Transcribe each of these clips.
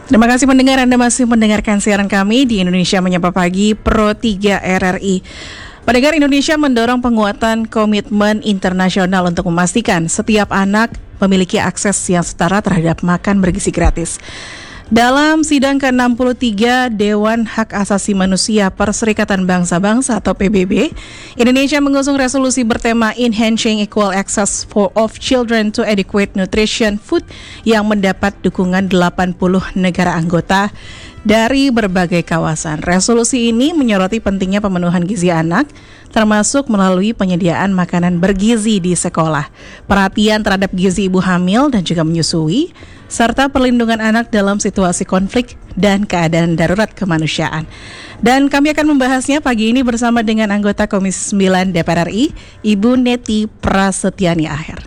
Terima kasih pendengar, Anda masih mendengarkan siaran kami di Indonesia Menyapa Pagi Pro 3 RRI. Pendengar, Indonesia mendorong penguatan komitmen internasional untuk memastikan setiap anak memiliki akses yang setara terhadap makan bergizi gratis. Dalam sidang ke-63 Dewan Hak Asasi Manusia Perserikatan Bangsa-Bangsa atau PBB, Indonesia mengusung resolusi bertema Enhancing Equal Access of Children to Adequate Nutrition Food yang mendapat dukungan 80 negara anggota dari berbagai kawasan. Resolusi ini menyoroti pentingnya pemenuhan gizi anak, termasuk melalui penyediaan makanan bergizi di sekolah, perhatian terhadap gizi ibu hamil dan juga menyusui, serta perlindungan anak dalam situasi konflik dan keadaan darurat kemanusiaan. Dan kami akan membahasnya pagi ini bersama dengan anggota Komisi 9 DPR RI, Ibu Neti Prasetyani Aher.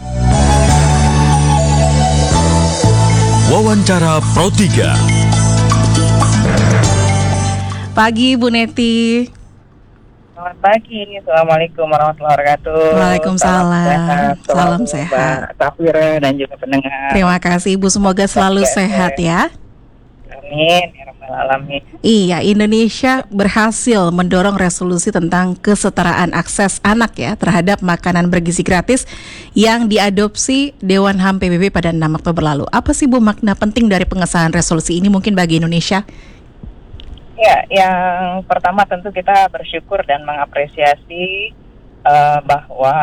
Wawancara Pro 3. Pagi Bu Neti. Selamat pagi, Assalamualaikum warahmatullahi wabarakatuh. Waalaikumsalam. Salam sehat. Mbak Safira dan juga pendengar. Terima kasih Ibu, semoga selalu sehat ya. Amin, ya rabbal alamin. Iya, Indonesia berhasil mendorong resolusi tentang kesetaraan akses anak ya terhadap makanan bergizi gratis yang diadopsi Dewan HAM PBB pada 6 Oktober lalu. Apa sih Bu makna penting dari pengesahan resolusi ini mungkin bagi Indonesia? Ya, yang pertama tentu kita bersyukur dan mengapresiasi bahwa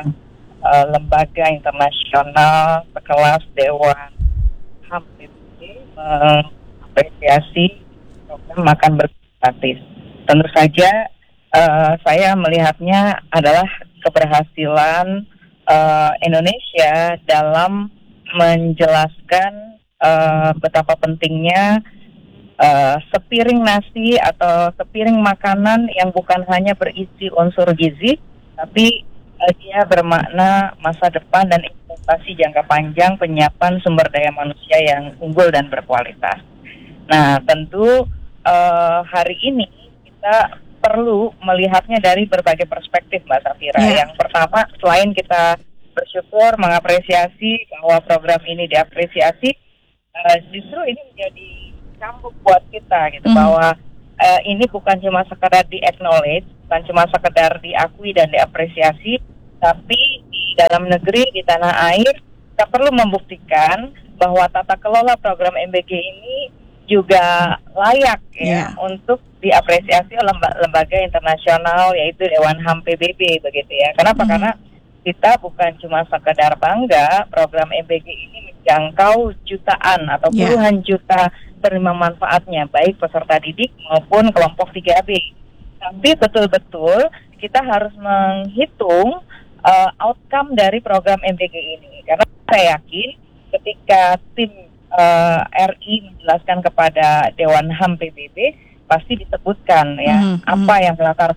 lembaga internasional sekelas Dewan HAM PBB mengapresiasi program makan bergizi gratis. Tentu saja saya melihatnya adalah keberhasilan Indonesia dalam menjelaskan betapa pentingnya sepiring nasi atau sepiring makanan yang bukan hanya berisi unsur gizi, tapi dia bermakna masa depan dan investasi jangka panjang penyiapan sumber daya manusia yang unggul dan berkualitas. Nah, tentu hari ini kita perlu melihatnya dari berbagai perspektif, Mbak Safira. Yang pertama, selain kita bersyukur, mengapresiasi bahwa program ini diapresiasi, justru ini menjadi cambuk buat kita gitu, bahwa ini bukan cuma sekedar di-acknowledge, bukan cuma sekedar diakui dan diapresiasi, tapi di dalam negeri, di tanah air, kita perlu membuktikan bahwa tata kelola program MBG ini juga layak untuk diapresiasi oleh lembaga internasional yaitu Dewan HAM PBB begitu ya. Kenapa? Karena kita bukan cuma sekedar bangga program MBG ini menjangkau jutaan atau puluhan juta penerima manfaatnya, baik peserta didik maupun kelompok 3B. Tapi betul-betul kita harus menghitung outcome dari program MBG ini. Karena saya yakin ketika tim RI menjelaskan kepada Dewan HAM PBB, pasti disebutkan ya apa yang melatar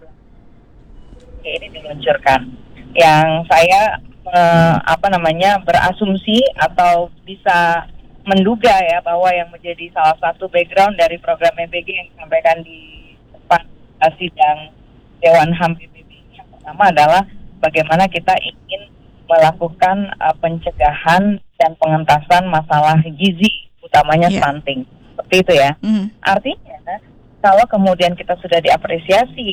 ini diluncurkan. Yang saya berasumsi atau bisa menduga ya bahwa yang menjadi salah satu background dari program MBG yang disampaikan di depan sidang Dewan HAM PBB ini, yang pertama adalah bagaimana kita ingin melakukan pencegahan dan pengentasan masalah gizi, utamanya stunting. Seperti itu ya. Artinya kalau kemudian kita sudah diapresiasi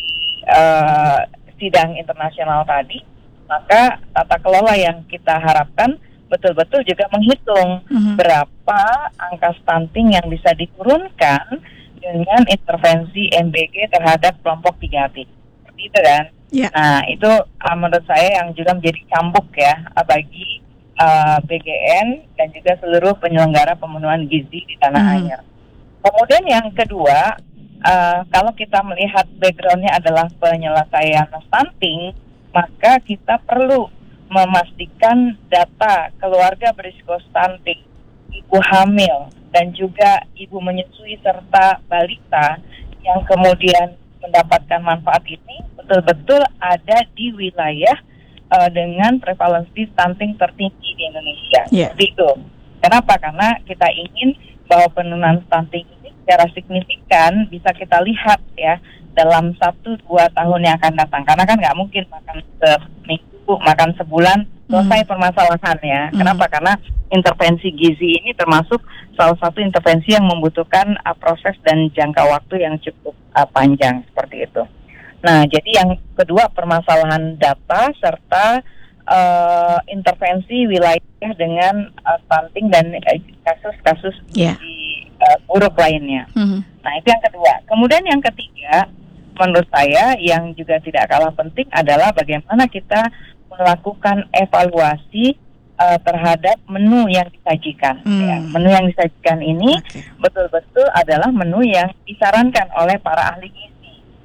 sidang internasional tadi, maka tata kelola yang kita harapkan betul-betul juga menghitung berapa angka stunting yang bisa diturunkan dengan intervensi MBG terhadap kelompok 3B. Seperti itu kan? Nah, itu menurut saya yang juga menjadi cambuk ya bagi BGN dan juga seluruh penyelenggara pemenuhan gizi di tanah air. Kemudian yang kedua, kalau kita melihat backgroundnya adalah penyelesaian stunting, maka kita perlu memastikan data keluarga berisiko stunting, ibu hamil, dan juga ibu menyusui serta balita yang kemudian mendapatkan manfaat ini betul-betul ada di wilayah dengan prevalensi stunting tertinggi di Indonesia. Seperti itu. Kenapa? Karena kita ingin bahwa penurunan stunting ini secara signifikan bisa kita lihat ya dalam 1-2 tahun yang akan datang. Karena kan nggak mungkin makan seminggu, makan sebulan selesai permasalahannya. Kenapa? Karena intervensi gizi ini termasuk salah satu intervensi yang membutuhkan proses dan jangka waktu yang cukup panjang seperti itu. Nah, jadi yang kedua permasalahan data serta intervensi wilayah dengan stunting dan kasus-kasus gizi buruk lainnya. Nah, itu yang kedua. Kemudian yang ketiga, menurut saya yang juga tidak kalah penting adalah bagaimana kita melakukan evaluasi terhadap menu yang disajikan. Ya, menu yang disajikan ini betul-betul adalah menu yang disarankan oleh para ahli gizi.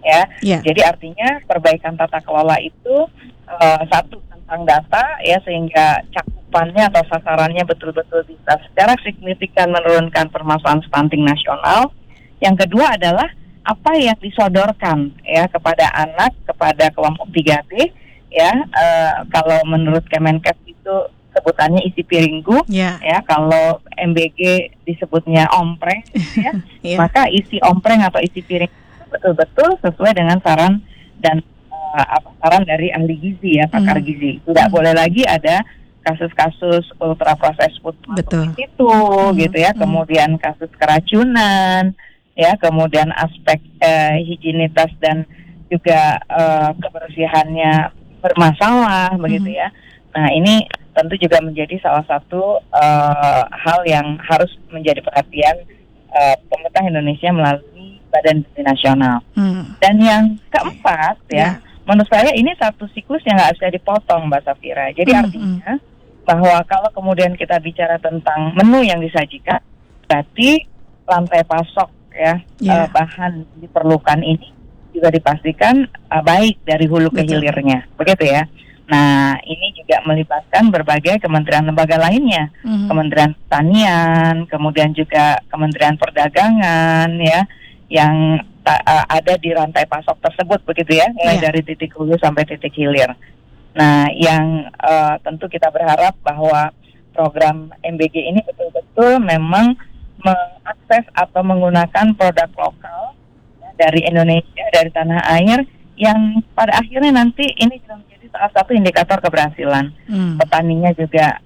Jadi artinya perbaikan tata kelola itu satu tentang data ya, sehingga cakupannya atau sasarannya betul-betul bisa secara signifikan menurunkan permasalahan stunting nasional. Yang kedua adalah apa yang disodorkan ya kepada anak, kepada kelompok 3T ya. Kalau menurut Kemenkes itu sebutannya isi piringku ya, kalau MBG disebutnya ompreng ya. Maka isi ompreng atau isi piring betul-betul sesuai dengan saran dan saran dari ahli gizi ya, pakar gizi. Tidak boleh lagi ada kasus-kasus ultra processed food itu gitu ya, kemudian kasus keracunan ya, kemudian aspek higienitas dan juga kebersihannya bermasalah begitu ya. Nah, ini tentu juga menjadi salah satu hal yang harus menjadi perhatian pemerintah Indonesia melalui Badan Gizi Nasional. Dan yang keempat ya, menurut saya ini satu siklus yang nggak bisa dipotong, Mbak Safira. Jadi artinya bahwa kalau kemudian kita bicara tentang menu yang disajikan, berarti rantai pasok ya, bahan diperlukan ini juga dipastikan baik dari hulu ke hilirnya, begitu ya. Nah, ini juga melibatkan berbagai kementerian lembaga lainnya, Kementerian Pertanian, kemudian juga Kementerian Perdagangan ya, yang ada di rantai pasok tersebut begitu ya, mulai dari titik hulu sampai titik hilir. Nah, yang tentu kita berharap bahwa program MBG ini betul-betul memang mengakses atau menggunakan produk lokal ya, dari Indonesia, dari tanah air, yang pada akhirnya nanti ini juga menjadi salah satu indikator keberhasilan. Petaninya juga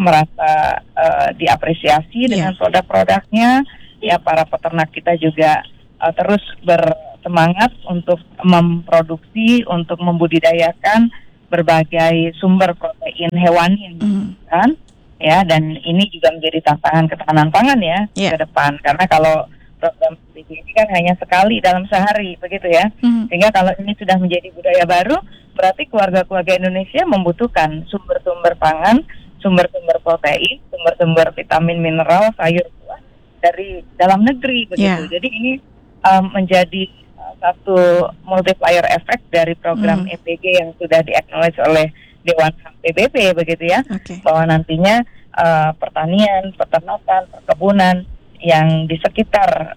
merasa diapresiasi dengan produk-produknya. Ya, para peternak kita juga terus bersemangat untuk memproduksi, untuk membudidayakan berbagai sumber protein hewani yang kan ya, dan ini juga menjadi tantangan ketahanan pangan ya ke depan, karena kalau program seperti ini kan hanya sekali dalam sehari begitu ya, sehingga kalau ini sudah menjadi budaya baru, berarti keluarga-keluarga Indonesia membutuhkan sumber-sumber pangan, sumber-sumber protein, sumber-sumber vitamin, mineral, sayur buah dari dalam negeri begitu. Jadi ini menjadi satu multiplier effect dari program MBG yang sudah di-acknowledge oleh Dewan HAM PBB begitu ya, bahwa nantinya pertanian, peternakan, perkebunan yang di sekitar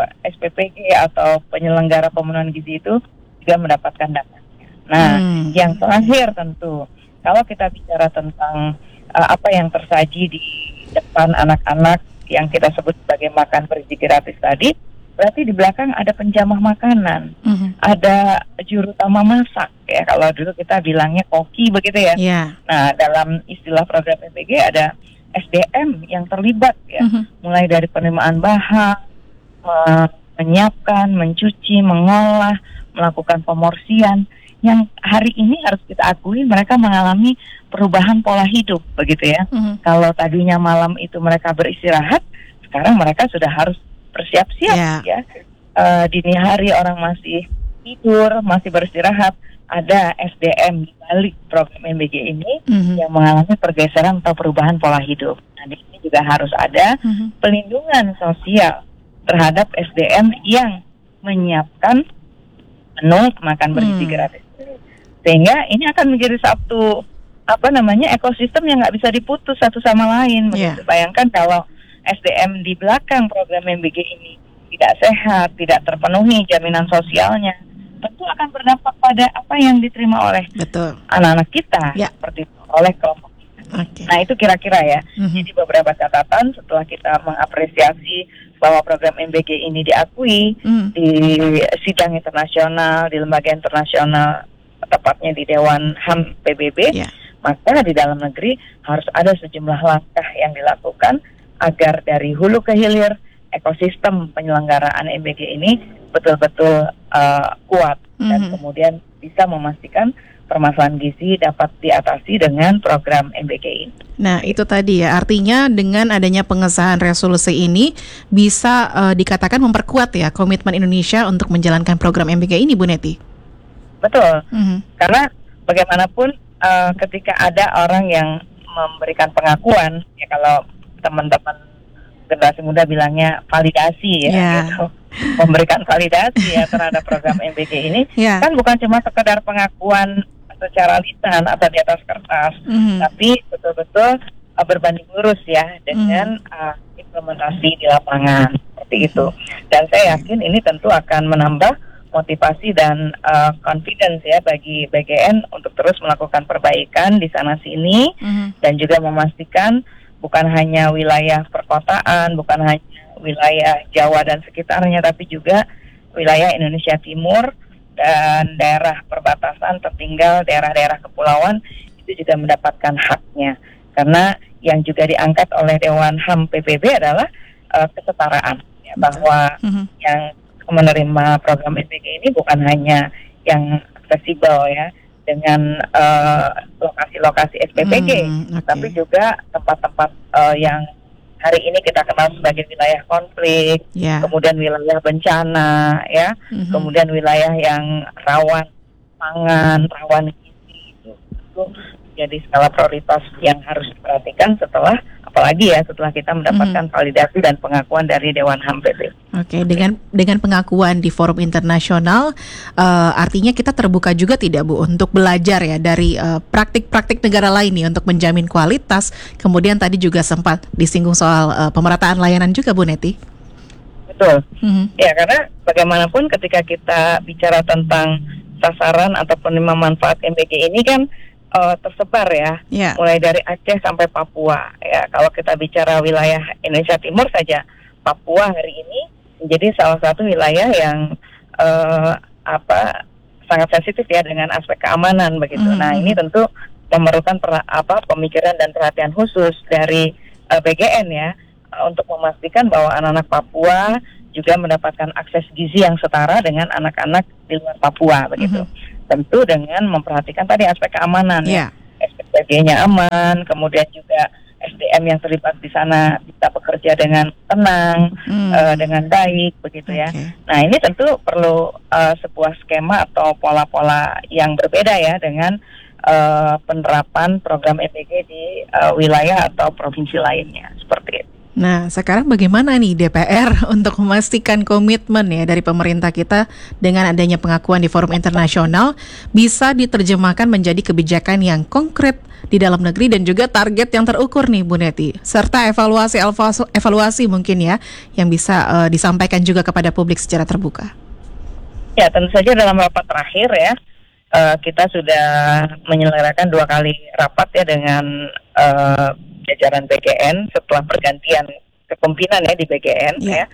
SPPG atau penyelenggara pemenuhan gizi itu juga mendapatkan dampaknya. Nah, yang terakhir tentu kalau kita bicara tentang apa yang tersaji di depan anak-anak yang kita sebut sebagai makan bergizi gratis tadi, berarti di belakang ada penjamah makanan, ada juru utama masak ya, kalau dulu kita bilangnya koki begitu ya. Nah, dalam istilah program MBG ada SDM yang terlibat ya, mulai dari penerimaan bahan, menyiapkan, mencuci, mengolah, melakukan pemorsian, yang hari ini harus kita akui mereka mengalami perubahan pola hidup begitu ya. Kalau tadinya malam itu mereka beristirahat, sekarang mereka sudah harus bersiap-siap ya. Dini hari orang masih tidur, masih beristirahat. Ada SDM di balik program MBG ini yang mengalami pergeseran atau perubahan pola hidup. Nah, di sini juga harus ada pelindungan sosial terhadap SDM yang menyiapkan menu makan bergizi gratis. Sehingga ini akan menjadi satu ekosistem yang nggak bisa diputus satu sama lain. Bayangkan kalau SDM di belakang program MBG ini tidak sehat, tidak terpenuhi jaminan sosialnya, tentu akan berdampak pada apa yang diterima oleh anak-anak kita, seperti itu, oleh kelompok kita. Nah, itu kira-kira ya. Jadi beberapa catatan setelah kita mengapresiasi bahwa program MBG ini diakui di sidang internasional, di lembaga internasional, tepatnya di Dewan HAM PBB, Maka di dalam negeri harus ada sejumlah langkah yang dilakukan agar dari hulu ke hilir ekosistem penyelenggaraan MBG ini betul-betul kuat dan kemudian bisa memastikan permasalahan gizi dapat diatasi dengan program MBG ini. Nah, itu tadi ya, artinya dengan adanya pengesahan resolusi ini bisa dikatakan memperkuat ya komitmen Indonesia untuk menjalankan program MBG ini, Bu Neti. Betul, karena bagaimanapun ketika ada orang yang memberikan pengakuan, ya kalau teman-teman generasi muda bilangnya validasi ya, gitu. Memberikan validasi ya terhadap program MBG ini, kan bukan cuma sekedar pengakuan secara lisan atau di atas kertas, tapi betul-betul berbanding lurus ya dengan implementasi di lapangan seperti itu. Dan saya yakin ini tentu akan menambah motivasi dan confidence ya bagi BGN untuk terus melakukan perbaikan di sana sini dan juga memastikan bukan hanya wilayah perkotaan, bukan hanya wilayah Jawa dan sekitarnya, tapi juga wilayah Indonesia Timur dan daerah perbatasan tertinggal, daerah-daerah kepulauan itu juga mendapatkan haknya. Karena yang juga diangkat oleh Dewan HAM PBB adalah kesetaraan, ya, bahwa yang menerima program MBG ini bukan hanya yang aksesibel ya dengan lokasi-lokasi SPPG, tapi juga tempat-tempat yang hari ini kita kenal sebagai wilayah konflik, kemudian wilayah bencana, ya, kemudian wilayah yang rawan pangan, rawan gizi, itu jadi skala prioritas yang harus diperhatikan setelah kita mendapatkan validasi dan pengakuan dari Dewan HAM PBB. Oke, dengan pengakuan di forum internasional, artinya kita terbuka juga tidak Bu untuk belajar ya dari praktik-praktik negara lain nih untuk menjamin kualitas. Kemudian tadi juga sempat disinggung soal pemerataan layanan juga Bu Neti. Betul. Ya, karena bagaimanapun ketika kita bicara tentang sasaran atau penerima manfaat MBG ini kan tersebar ya, mulai dari Aceh sampai Papua. Ya, kalau kita bicara wilayah Indonesia Timur saja, Papua hari ini menjadi salah satu wilayah yang sangat sensitif ya dengan aspek keamanan begitu. Nah, ini tentu memerlukan pemikiran dan perhatian khusus dari BGN ya untuk memastikan bahwa anak-anak Papua juga mendapatkan akses gizi yang setara dengan anak-anak di luar Papua begitu. Tentu dengan memperhatikan tadi aspek keamanan ya, SPPG-nya aman, kemudian juga SDM yang terlibat di sana bisa bekerja dengan tenang, dengan baik begitu ya. Nah, ini tentu perlu sebuah skema atau pola-pola yang berbeda ya dengan penerapan program MBG di wilayah atau provinsi lainnya seperti itu. Nah, sekarang bagaimana nih DPR untuk memastikan komitmen ya dari pemerintah kita dengan adanya pengakuan di forum internasional bisa diterjemahkan menjadi kebijakan yang konkret di dalam negeri dan juga target yang terukur nih Bu Neti, serta evaluasi mungkin ya yang bisa disampaikan juga kepada publik secara terbuka. Ya, tentu saja dalam rapat terakhir ya kita sudah menyelenggarakan 2 kali rapat ya dengan jajaran BGN setelah pergantian kepemimpinan ya di BGN ya.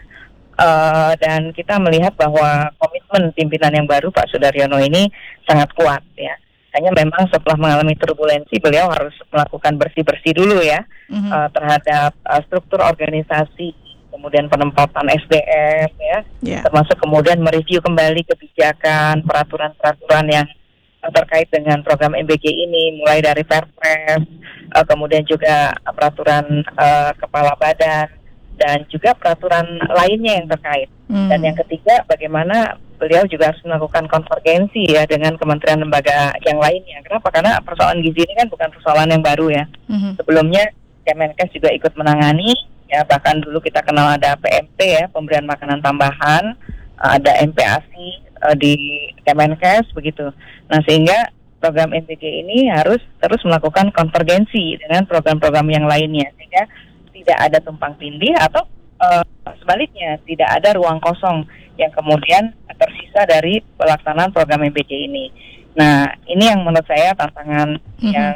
Dan kita melihat bahwa komitmen pimpinan yang baru Pak Sudaryono ini sangat kuat ya. Hanya memang setelah mengalami turbulensi beliau harus melakukan bersih-bersih dulu ya terhadap struktur organisasi, kemudian penempatan SDM ya, termasuk kemudian mereview kembali kebijakan, peraturan-peraturan yang terkait dengan program MBG ini, mulai dari Perpres, kemudian juga peraturan kepala badan dan juga peraturan lainnya yang terkait. Dan yang ketiga, bagaimana beliau juga harus melakukan konvergensi ya dengan kementerian lembaga yang lainnya. Kenapa? Karena persoalan gizi ini kan bukan persoalan yang baru ya. Sebelumnya Kemenkes juga ikut menangani, ya bahkan dulu kita kenal ada PMT ya, pemberian makanan tambahan, ada MPASI di Kemenkes begitu. Nah, sehingga program MBG ini harus terus melakukan konvergensi dengan program-program yang lainnya sehingga tidak ada tumpang tindih atau sebaliknya tidak ada ruang kosong yang kemudian tersisa dari pelaksanaan program MBG ini. Nah, ini yang menurut saya tantangan yang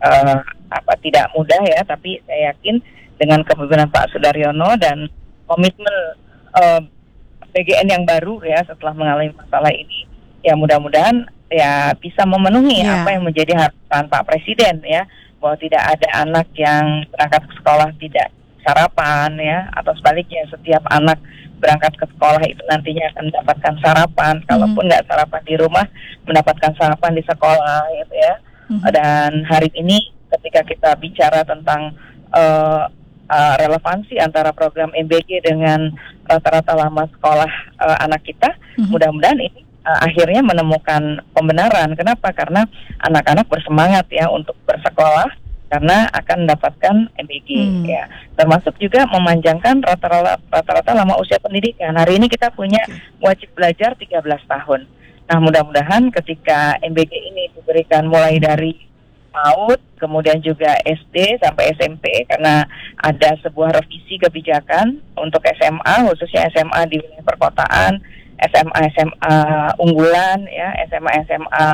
tidak mudah ya, tapi saya yakin dengan kepemimpinan Pak Sudaryono dan komitmen BGN yang baru ya setelah mengalami masalah ini, ya mudah-mudahan bisa memenuhi Ya. apa yang menjadi harapan Pak Presiden ya, bahwa tidak ada anak yang berangkat ke sekolah tidak sarapan ya, atau sebaliknya setiap anak berangkat ke sekolah itu nantinya akan mendapatkan sarapan, kalaupun nggak sarapan di rumah mendapatkan sarapan di sekolah gitu ya. Dan hari ini ketika kita bicara tentang relevansi antara program MBG dengan rata-rata lama sekolah anak kita, mudah-mudahan ini akhirnya menemukan pembenaran. Kenapa? Karena anak-anak bersemangat ya untuk bersekolah karena akan mendapatkan MBG ya. Termasuk juga memanjangkan rata-rata lama usia pendidikan. Hari ini kita punya wajib belajar 13 tahun. Nah, mudah-mudahan ketika MBG ini diberikan mulai dari PAUD, kemudian juga SD sampai SMP, karena ada sebuah revisi kebijakan untuk SMA, khususnya SMA di wilayah perkotaan, SMA unggulan, ya, SMA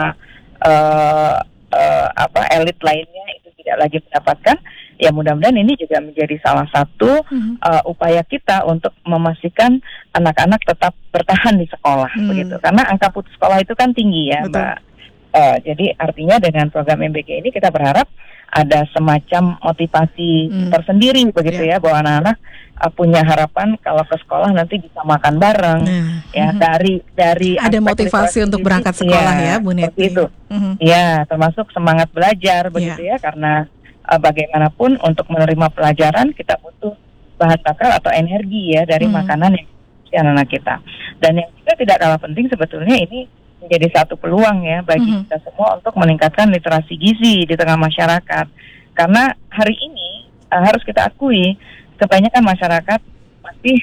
elit lainnya itu tidak lagi mendapatkan. Ya, mudah-mudahan ini juga menjadi salah satu upaya kita untuk memastikan anak-anak tetap bertahan di sekolah, begitu. Karena angka putus sekolah itu kan tinggi ya, Mbak. Jadi artinya dengan program MBG ini kita berharap ada semacam motivasi tersendiri begitu ya, bahwa anak-anak punya harapan kalau ke sekolah nanti bisa makan bareng ya, dari ada motivasi untuk berangkat sekolah ya, Bu Neti. Itu ya, termasuk semangat belajar begitu ya, karena bagaimanapun untuk menerima pelajaran kita butuh bahan bakar atau energi ya dari makanan yang anak-anak kita. Dan yang juga tidak kalah penting sebetulnya ini menjadi satu peluang ya bagi kita semua untuk meningkatkan literasi gizi di tengah masyarakat. Karena hari ini harus kita akui kebanyakan masyarakat masih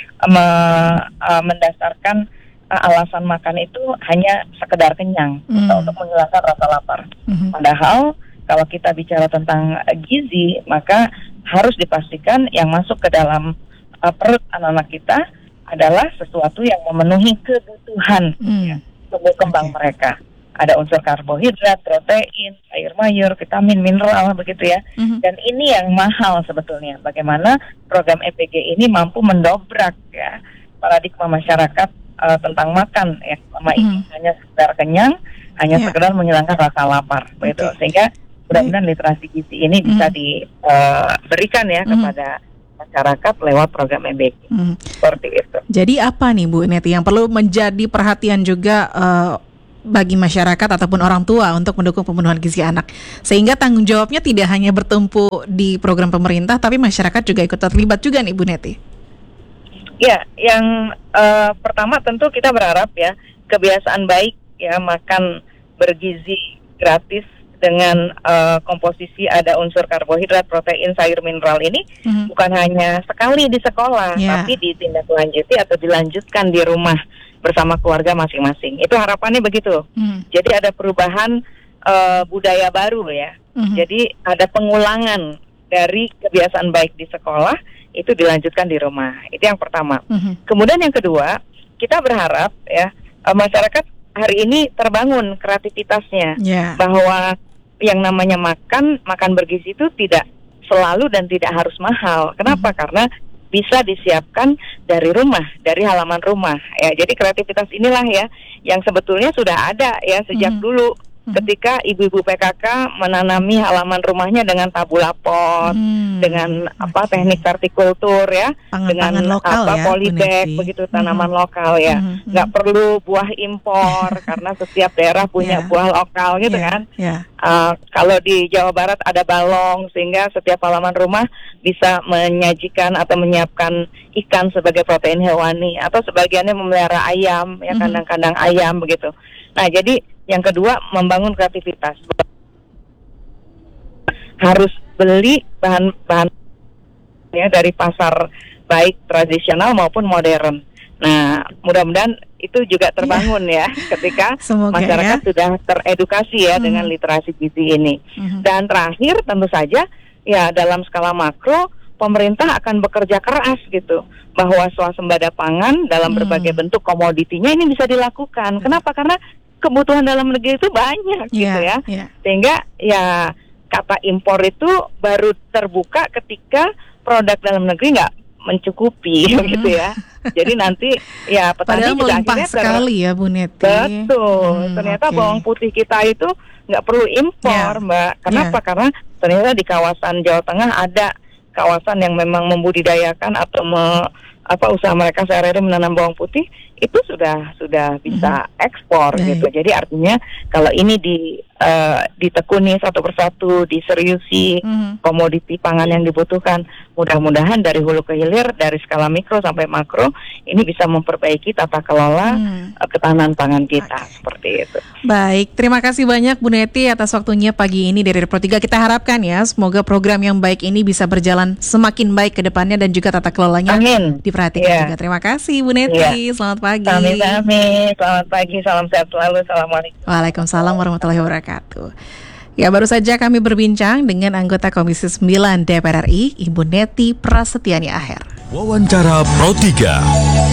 mendasarkan alasan makan itu hanya sekedar kenyang atau untuk menghilangkan rasa lapar. Padahal kalau kita bicara tentang gizi, maka harus dipastikan yang masuk ke dalam perut anak-anak kita adalah sesuatu yang memenuhi kebutuhan tumbuh kembang mereka. Ada unsur karbohidrat, protein, air mayur, vitamin, mineral begitu ya. Dan ini yang mahal sebetulnya. Bagaimana program MBG ini mampu mendobrak ya paradigma masyarakat tentang makan ya. Selama ini hanya sekedar kenyang, hanya sekedar menghilangkan rasa lapar begitu. Sehingga mudah-mudahan literasi gizi ini bisa diberikan ya kepada masyarakat lewat program MBG. Seperti itu. Jadi apa nih Bu Neti yang perlu menjadi perhatian juga bagi masyarakat ataupun orang tua untuk mendukung pemenuhan gizi anak, sehingga tanggung jawabnya tidak hanya bertumpu di program pemerintah, tapi masyarakat juga ikut terlibat juga nih Bu Neti? Ya, yang pertama tentu kita berharap ya kebiasaan baik ya makan bergizi gratis dengan komposisi ada unsur karbohidrat, protein, sayur, mineral ini bukan hanya sekali di sekolah, tapi ditindaklanjuti atau dilanjutkan di rumah bersama keluarga masing-masing. Itu harapannya begitu. Jadi ada perubahan budaya baru ya. Jadi ada pengulangan dari kebiasaan baik di sekolah itu dilanjutkan di rumah. Itu yang pertama. Kemudian yang kedua, kita berharap ya masyarakat hari ini terbangun kreativitasnya bahwa yang namanya makan bergizi itu tidak selalu dan tidak harus mahal. Kenapa? Karena bisa disiapkan dari rumah, dari halaman rumah. Ya, jadi kreativitas inilah ya yang sebetulnya sudah ada ya sejak dulu. Ketika ibu-ibu PKK menanami halaman rumahnya dengan tabula pot, dengan teknik vertikultur ya, dengan lokal ya, polybag begitu, tanaman lokal ya, nggak perlu buah impor karena setiap daerah punya buah lokal gitu kan. Kalau di Jawa Barat ada balong sehingga setiap halaman rumah bisa menyajikan atau menyiapkan ikan sebagai protein hewani, atau sebagiannya memelihara ayam ya, kandang-kandang ayam begitu. Nah, jadi yang kedua, membangun kreativitas. Harus beli bahan-bahan ya dari pasar baik tradisional maupun modern. Nah, mudah-mudahan itu juga terbangun ya ketika masyarakat sudah teredukasi ya dengan literasi gizi ini. Dan terakhir tentu saja ya dalam skala makro pemerintah akan bekerja keras gitu bahwa swasembada pangan dalam berbagai bentuk komoditinya ini bisa dilakukan. Kenapa? Karena kebutuhan dalam negeri itu banyak gitu ya. Sehingga ya kata impor itu baru terbuka ketika produk dalam negeri mencukupi gitu ya. Jadi nanti ya petani Padahal juga melimpah akhirnya sekali ya Bu Neti. betul. Ternyata oke. bawang putih kita itu nggak perlu impor, Ya. Mbak. Kenapa? Karena ternyata di kawasan Jawa Tengah ada kawasan yang memang membudidayakan atau usaha mereka sehari-hari menanam bawang putih itu sudah bisa ekspor Baik. gitu. Jadi artinya kalau ini ditekuni satu persatu, diseriusi komoditi pangan yang dibutuhkan, mudah-mudahan dari hulu ke hilir, dari skala mikro sampai makro, ini bisa memperbaiki tata kelola ketahanan pangan kita seperti itu. Baik, terima kasih banyak Bu Neti atas waktunya pagi ini dari Pro 3. Kita harapkan ya, semoga program yang baik ini bisa berjalan semakin baik ke depannya dan juga tata kelolanya Amin. diperhatikan juga. Terima kasih Bu Neti, selamat pagi. Sami-sami, selamat pagi, salam sehat selalu, assalamualaikum. Waalaikumsalam warahmatullahi wabarakatuh. Ya, baru saja kami berbincang dengan anggota Komisi 9 DPR RI, Ibu Neti Prasetyani Aher. Wawancara Pro 3.